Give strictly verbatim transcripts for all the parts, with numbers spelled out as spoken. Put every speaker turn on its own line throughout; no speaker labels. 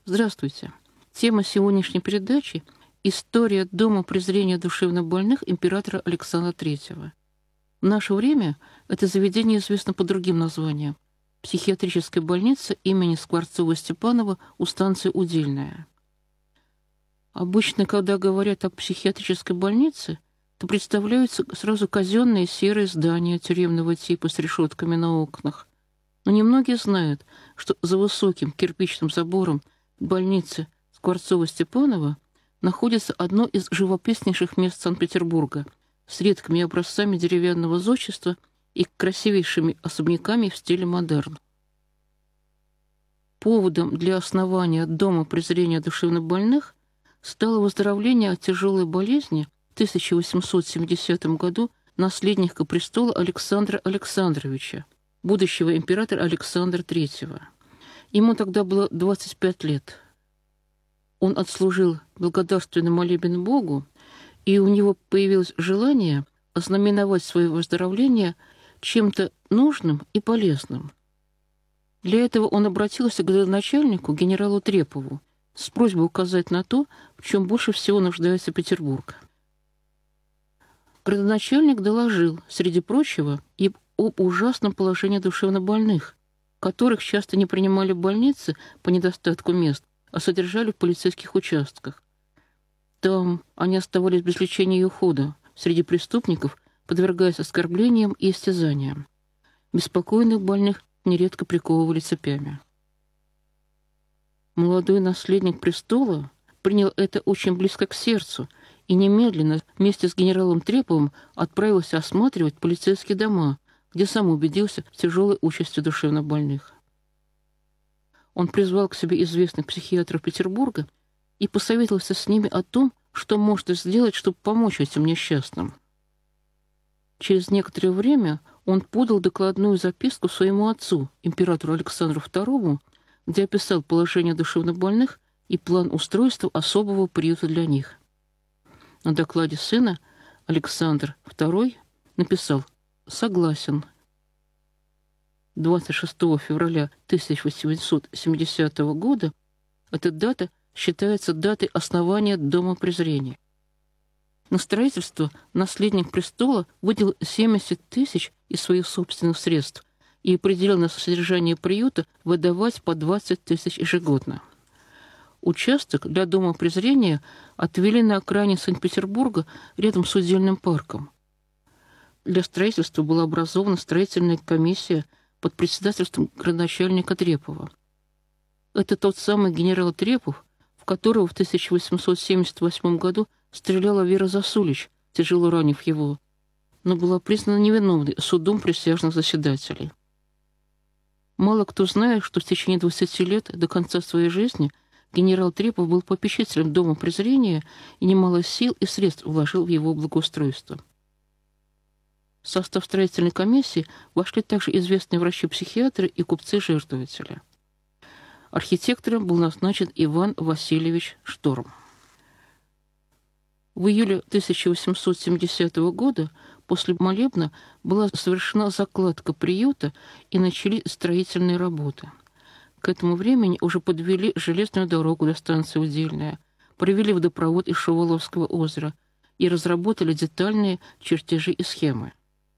Здравствуйте. Тема сегодняшней передачи — история Дома презрения душевнобольных императора Александра Третьего. В наше время это заведение известно по другим названиям: психиатрическая больница имени Скворцова-Степанова у станции Удельная. Обычно, когда говорят о психиатрической больнице, то представляются сразу казенные серые здания тюремного типа с решетками на окнах. Но немногие знают, что за высоким кирпичным забором больницы Скворцова-Степанова находится одно из живописнейших мест Санкт-Петербурга с редкими образцами деревянного зодчества и красивейшими особняками в стиле модерн. Поводом для основания Дома презрения душевнобольных стало выздоровление от тяжелой болезни в тысяча восемьсот семидесятом году наследника престола Александра Александровича, будущего императора Александра Третьего. Ему тогда было двадцать пять лет. Он отслужил благодарственный молебен Богу, и у него появилось желание ознаменовать свое выздоровление чем-то нужным и полезным. Для этого он обратился к начальнику генералу Трепову с просьбой указать на то, в чем больше всего нуждается Петербург. Градоначальник доложил, среди прочего, и об ужасном положении душевнобольных, которых часто не принимали в больнице по недостатку мест, а содержали в полицейских участках. Там они оставались без лечения и ухода, среди преступников, подвергаясь оскорблениям и истязаниям. Беспокойных больных нередко приковывали цепями. Молодой наследник престола принял это очень близко к сердцу и немедленно вместе с генералом Треповым отправился осматривать полицейские дома, где сам убедился в тяжелой участи душевнобольных. Он призвал к себе известных психиатров Петербурга и посоветовался с ними о том, что можно сделать, чтобы помочь этим несчастным. Через некоторое время он подал докладную записку своему отцу, императору Александру Второму, где описал положение душевнобольных и план устройства особого приюта для них. На докладе сына Александр Второй написал «Согласен». двадцать шестого февраля тысяча восемьсот семидесятого года эта дата считается датой основания Дома презрения. На строительство наследник престола выделил семьдесят тысяч из своих собственных средств и определил на содержание приюта выдавать по двадцать тысяч ежегодно. Участок для Дома презрения отвели на окраине Санкт-Петербурга рядом с Удельным парком. Для строительства была образована строительная комиссия под председательством градоначальника Трепова. Это тот самый генерал Трепов, в которого в тысяча восемьсот семьдесят восьмом году стреляла Вера Засулич, тяжело ранив его, но была признана невиновной судом присяжных заседателей. Мало кто знает, что в течение двадцати лет до конца своей жизни генерал Трепов был попечителем Дома презрения и немало сил и средств вложил в его благоустройство. В состав строительной комиссии вошли также известные врачи-психиатры и купцы-жертвователи. Архитектором был назначен Иван Васильевич Шторм. В июле тысяча восемьсот семидесятого года после молебна была совершена закладка приюта и начались строительные работы. К этому времени уже подвели железную дорогу до станции Удельная, провели водопровод из Шуваловского озера и разработали детальные чертежи и схемы.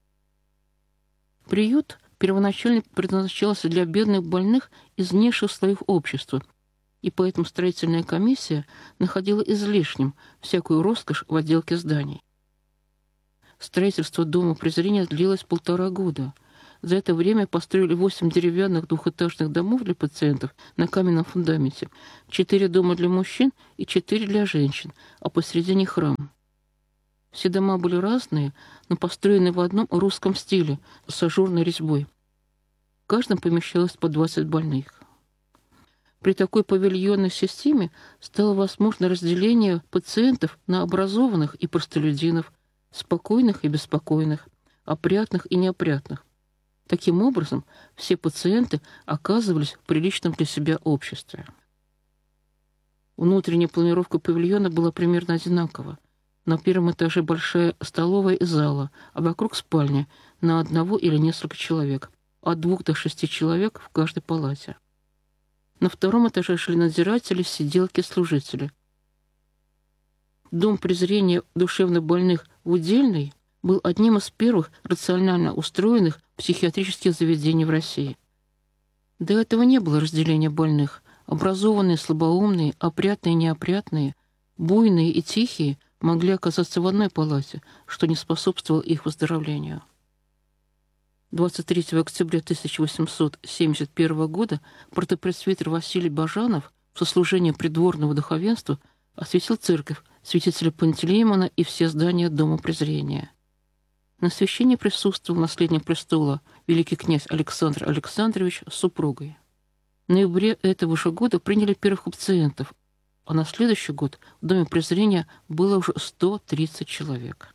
Приют первоначально предназначался для бедных больных из низших слоев общества, и поэтому строительная комиссия находила излишним всякую роскошь в отделке зданий. Строительство Дома презрения длилось полтора года. За это время построили восемь деревянных двухэтажных домов для пациентов на каменном фундаменте, четыре дома для мужчин и четыре для женщин, а посередине храм. Все дома были разные, но построены в одном русском стиле с ажурной резьбой. В каждом помещалось по двадцать больных. При такой павильонной системе стало возможно разделение пациентов на образованных и простолюдинов, спокойных и беспокойных, опрятных и неопрятных. Таким образом, все пациенты оказывались в приличном для себя обществе. Внутренняя планировка павильона была примерно одинакова. На первом этаже большая столовая и зала, а вокруг спальня на одного или несколько человек, от двух до шести человек в каждой палате. На втором этаже жили надзиратели, сиделки, служители. Дом презрения душевнобольных в Удельной был одним из первых рационально устроенных психиатрических заведений в России. До этого не было разделения больных. Образованные, слабоумные, опрятные, неопрятные, буйные и тихие могли оказаться в одной палате, что не способствовало их выздоровлению. двадцать третьего октября тысяча восемьсот семьдесят первого года протопресвитер Василий Бажанов в сослужении придворного духовенства осветил церковь святителя Пантелеймона и все здания Дома презрения. На освящении присутствовал наследник престола великий князь Александр Александрович с супругой. В ноябре этого же года приняли первых пациентов, а на следующий год в Доме презрения было уже сто тридцать человек.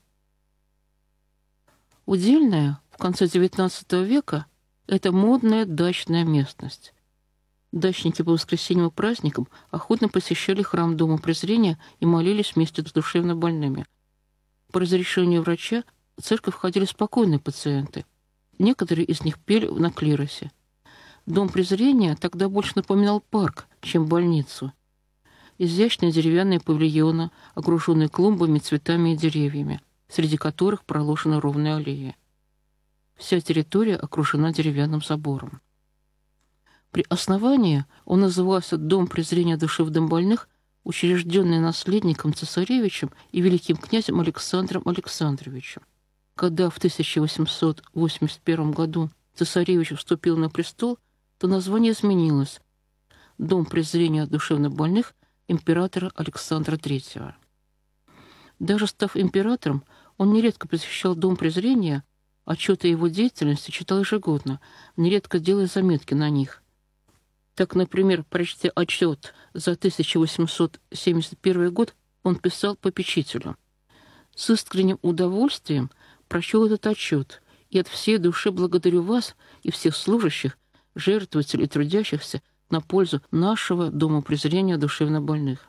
Удельная в конце девятнадцатого века – это модная дачная местность. Дачники по воскресеньям и праздникам охотно посещали храм Дома презрения и молились вместе с душевнобольными. По разрешению врача в церковь входили спокойные пациенты. Некоторые из них пели на клиросе. Дом презрения тогда больше напоминал парк, чем больницу. Изящные деревянные павильоны, окруженные клумбами, цветами и деревьями, среди которых проложена ровная аллея. Вся территория окружена деревянным забором. При основании он назывался «Дом презрения душевнобольных», учрежденный наследником цесаревичем и великим князем Александром Александровичем. Когда в тысяча восемьсот восемьдесят первом году цесаревич вступил на престол, то название изменилось – «Дом презрения душевнобольных» императора Александра третьего. Даже став императором, он нередко посещал Дом презрения, отчеты его деятельности читал ежегодно, нередко делая заметки на них. Так, например, прочтя отчет за тысяча восемьсот семьдесят первый год, он писал попечителю: «С искренним удовольствием прочел этот отчет и от всей души благодарю вас и всех служащих, жертвователей и трудящихся на пользу нашего Дома презрения душевнобольных».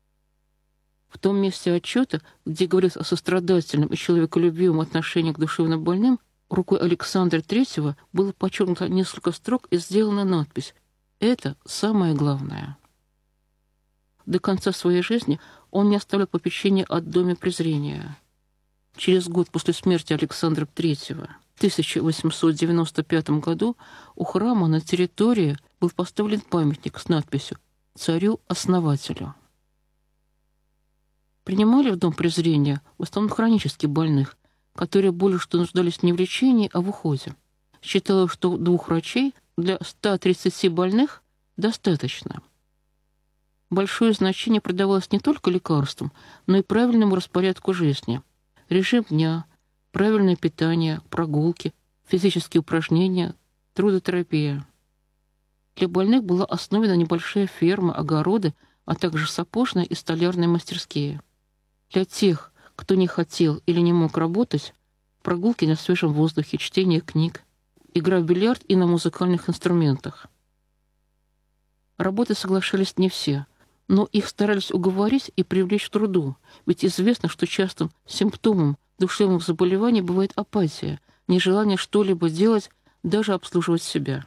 В том месте отчета, где говорится о сострадательном и человеколюбивом отношении к душевнобольным, рукой Александра третьего было подчеркнуто несколько строк и сделана надпись: «Это самое главное». До конца своей жизни он не оставлял попечения о Доме презрения. Через год после смерти Александра третьего, в тысяча восемьсот девяносто пятом году, у храма на территории был поставлен памятник с надписью «Царю-основателю». Принимали в Дом презрения в основном хронически больных, которые более что нуждались не в лечении, а в уходе. Считалось, что двух врачей для ста тридцати больных достаточно. Большое значение придавалось не только лекарствам, но и правильному распорядку жизни. Режим дня, правильное питание, прогулки, физические упражнения, трудотерапия. Для больных была основана небольшая ферма, огороды, а также сапожные и столярные мастерские. Для тех, кто не хотел или не мог работать, прогулки на свежем воздухе, чтение книг, игра в бильярд и на музыкальных инструментах. Работать соглашались не все, но их старались уговорить и привлечь к труду, ведь известно, что частым симптомом душевных заболеваний бывает апатия, нежелание что-либо делать, даже обслуживать себя.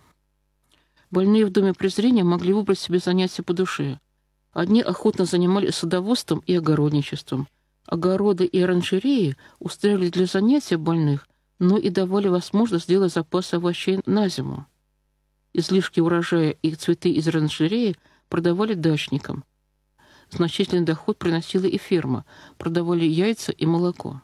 Больные в Доме презрения могли выбрать себе занятия по душе. Одни охотно занимались садоводством и огородничеством. Огороды и оранжереи устраивали для занятия больных, но и давали возможность сделать запасы овощей на зиму. Излишки урожая и цветы из оранжереи продавали дачникам. Значительный доход приносила и ферма, продавали яйца и молоко.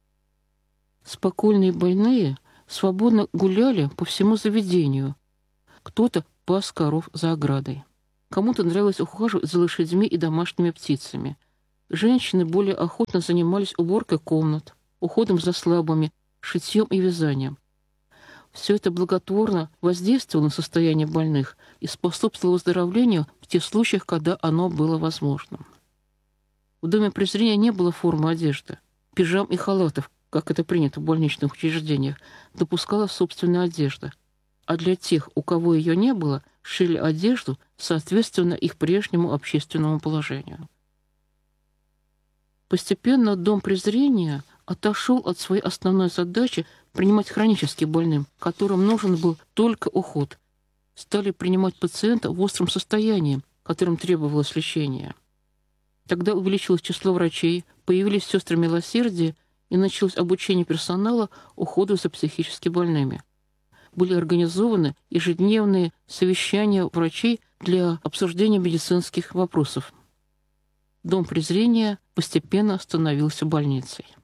Спокойные больные свободно гуляли по всему заведению. Кто-то пас коров за оградой. Кому-то нравилось ухаживать за лошадьми и домашними птицами. Женщины более охотно занимались уборкой комнат, уходом за слабыми, шитьем и вязанием. Все это благотворно воздействовало на состояние больных и способствовало выздоровлению в тех случаях, когда оно было возможным. В Доме презрения не было формы одежды. Пижам и халатов, как это принято в больничных учреждениях, допускалась собственная одежда. А для тех, у кого ее не было, шили одежду соответственно их прежнему общественному положению. Постепенно Дом презрения отошел от своей основной задачи принимать хронически больным, которым нужен был только уход. стали принимать пациента в остром состоянии, которым требовалось лечение. Тогда увеличилось число врачей, появились сестры милосердия и началось обучение персонала уходу за психически больными. Были организованы ежедневные совещания врачей для обсуждения медицинских вопросов. Дом презрения постепенно становился больницей.